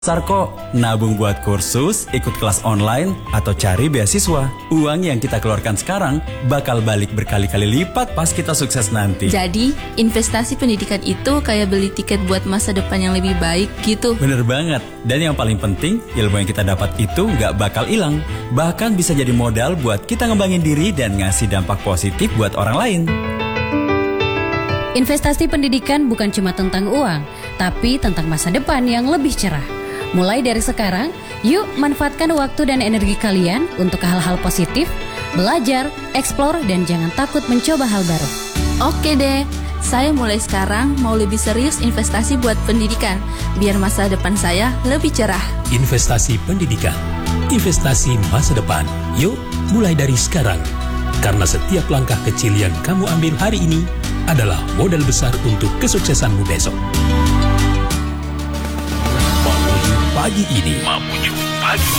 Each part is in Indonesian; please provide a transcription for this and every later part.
Besar kok, nabung buat kursus, ikut kelas online, atau cari beasiswa. Uang yang kita keluarkan sekarang bakal balik berkali-kali lipat pas kita sukses nanti. Jadi, investasi pendidikan itu kayak beli tiket buat masa depan yang lebih baik gitu. Bener banget. Dan yang paling penting, ilmu yang kita dapat itu nggak bakal hilang. Bahkan bisa jadi modal buat kita ngembangin diri dan ngasih dampak positif buat orang lain. Investasi pendidikan bukan cuma tentang uang, tapi tentang masa depan yang lebih cerah. Mulai dari sekarang, yuk manfaatkan waktu dan energi kalian untuk hal-hal positif, belajar, eksplor, dan jangan takut mencoba hal baru. Oke deh, saya mulai sekarang mau lebih serius investasi buat pendidikan, biar masa depan saya lebih cerah. Investasi pendidikan, investasi masa depan. Yuk, mulai dari sekarang. Karena setiap langkah kecil yang kamu ambil hari ini adalah modal besar untuk kesuksesanmu besok. Pagi ini. Mamuju Pagi.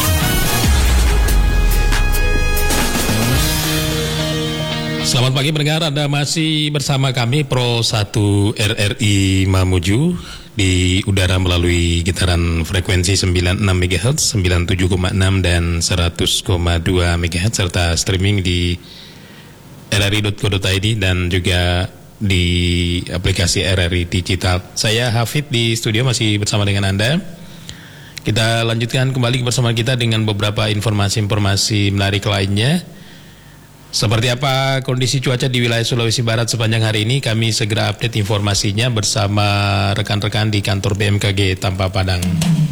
Selamat pagi pendengar, Anda masih bersama kami Pro 1 RRI Mamuju di udara melalui getaran frekuensi 96 MHz, 97,6 dan 100,2 MHz serta streaming di rri.co.id dan juga di aplikasi RRI Digital. Saya Hafid di studio masih bersama dengan Anda. Kita lanjutkan kembali bersama kita dengan beberapa informasi-informasi menarik lainnya. Seperti apa kondisi cuaca di wilayah Sulawesi Barat sepanjang hari ini? Kami segera update informasinya bersama rekan-rekan di kantor BMKG Tampa Padang.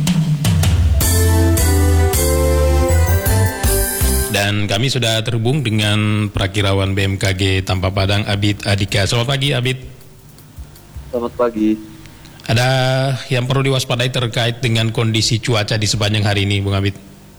Dan kami sudah terhubung dengan Prakirawan BMKG Tampa Padang, Abid Adika. Selamat pagi, Abid. Selamat pagi. Ada yang perlu diwaspadai terkait dengan kondisi cuaca di sepanjang hari ini, Bung Abid?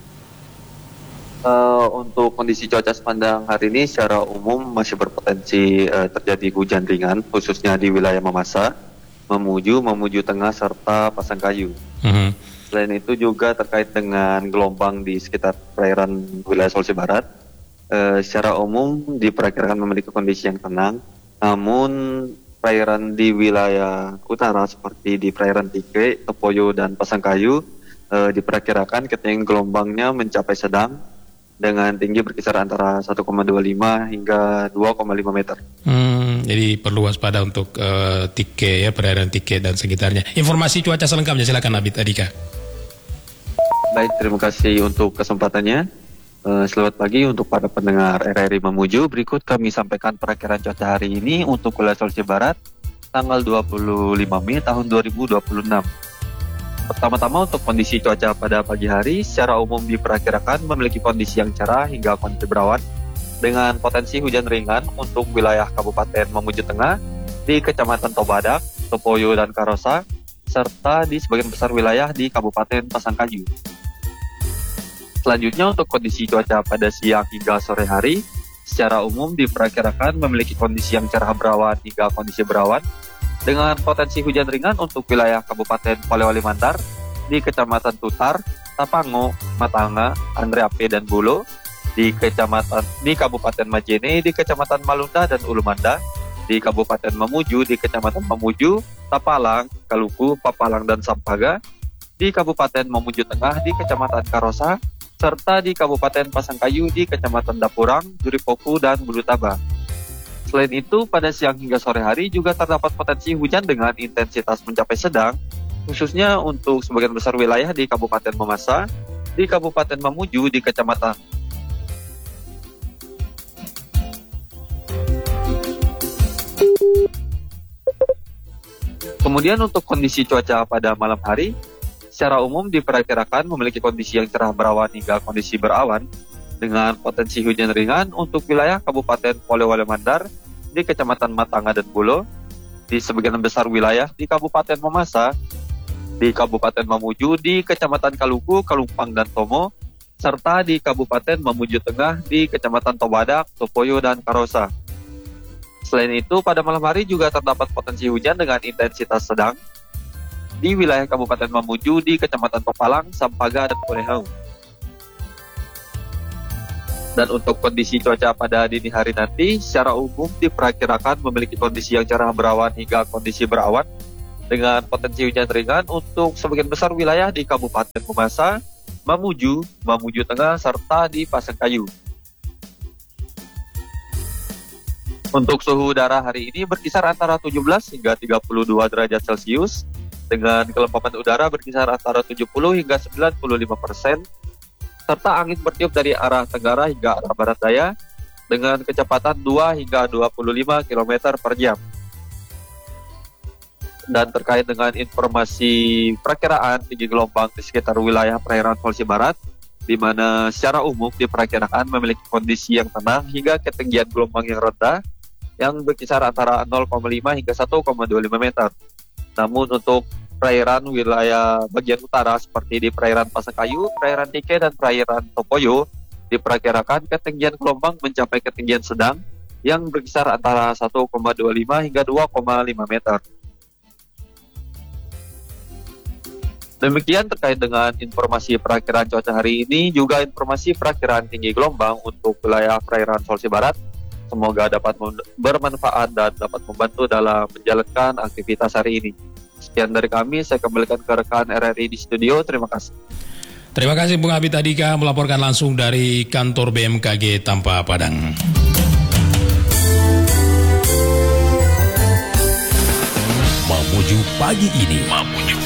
Untuk kondisi cuaca sepanjang hari ini secara umum masih berpotensi terjadi hujan ringan, khususnya di wilayah Mamasa, Mamuju Tengah, serta Pasangkayu. Selain itu juga terkait dengan gelombang di sekitar perairan wilayah Sulawesi Barat, secara umum diperkirakan memiliki kondisi yang tenang, namun perairan di wilayah utara seperti di perairan Tike, Tepoyo, dan Pasangkayu diperkirakan ketinggian gelombangnya mencapai sedang dengan tinggi berkisar antara 1,25 hingga 2,5 meter. Jadi perlu waspada untuk Tike, ya, perairan Tike dan sekitarnya. Informasi cuaca selengkapnya silakan Abid Adika. Baik, terima kasih untuk kesempatannya. Selamat pagi untuk para pendengar RRI Mamuju. Berikut kami sampaikan perakiraan cuaca hari ini untuk wilayah Sulawesi Barat tanggal 25 Mei tahun 2026. Pertama-tama untuk kondisi cuaca pada pagi hari secara umum diperkirakan memiliki kondisi yang cerah hingga kondisi berawan dengan potensi hujan ringan untuk wilayah Kabupaten Mamuju Tengah di Kecamatan Tobadak, Topoyo, dan Karosa, serta di sebagian besar wilayah di Kabupaten Pasangkayu. Selanjutnya untuk kondisi cuaca pada siang hingga sore hari, secara umum diperkirakan memiliki kondisi yang cerah berawan hingga kondisi berawan, dengan potensi hujan ringan untuk wilayah Kabupaten Polewali Mandar, di Kecamatan Tutar, Tapango, Matanga, Andreape, dan Bulo, di Kabupaten Majene, di Kecamatan Malunda dan Ulumanda, di Kabupaten Mamuju, di Kecamatan Mamuju, Tapalang, Kaluku, Papalang, dan Sampaga, di Kabupaten Mamuju Tengah, di Kecamatan Karosa, serta di Kabupaten Pasangkayu di Kecamatan Dapurang, Juripoku, dan Bulutaba. Selain itu, pada siang hingga sore hari juga terdapat potensi hujan dengan intensitas mencapai sedang, khususnya untuk sebagian besar wilayah di Kabupaten Mamasa, di Kabupaten Mamuju, di Kecamatan Kemudian untuk kondisi cuaca pada malam hari, secara umum diperkirakan memiliki kondisi yang cerah berawan hingga kondisi berawan dengan potensi hujan ringan untuk wilayah Kabupaten Polewali Mandar, di Kecamatan Matanga dan Bulo, di sebagian besar wilayah di Kabupaten Mamasa, di Kabupaten Mamuju, di Kecamatan Kaluku, Kalumpang, dan Tomo, serta di Kabupaten Mamuju Tengah, di Kecamatan Tobadak, Topoyo, dan Karosa. Selain itu, pada malam hari juga terdapat potensi hujan dengan intensitas sedang di wilayah Kabupaten Mamuju, di Kecamatan Papalang, Sampaga, dan Polehau. Dan untuk kondisi cuaca pada dini hari nanti, secara umum diperkirakan memiliki kondisi yang cerah berawan hingga kondisi berawan dengan potensi hujan ringan untuk sebagian besar wilayah di Kabupaten Mamasa, Mamuju, Mamuju Tengah, serta di Pasangkayu. Untuk suhu udara hari ini berkisar antara 17 hingga 32 derajat Celcius, dengan kelembapan udara berkisar antara 70 hingga 95%, serta angin bertiup dari arah tenggara hingga arah barat daya, dengan kecepatan 2 hingga 25 km per jam. Dan terkait dengan informasi perakiraan tinggi gelombang di sekitar wilayah perairan Sulawesi Barat, di mana secara umum diperkirakan memiliki kondisi yang tenang hingga ketinggian gelombang yang rendah, yang berkisar antara 0,5 hingga 1,25 meter. Namun untuk perairan wilayah bagian utara seperti di perairan Pasangkayu, perairan Tike, dan perairan Topoyo, diperkirakan ketinggian gelombang mencapai ketinggian sedang yang berkisar antara 1,25 hingga 2,5 meter. Demikian terkait dengan informasi perakiraan cuaca hari ini, juga informasi perakiraan tinggi gelombang untuk wilayah perairan Sulawesi Barat. Semoga dapat bermanfaat dan dapat membantu dalam menjalankan aktivitas hari ini. Sekian dari kami, saya kembalikan ke rekan RRI di studio. Terima kasih. Terima kasih Bung Abid Adika melaporkan langsung dari kantor BMKG Tampa Padang. Mamuju pagi ini.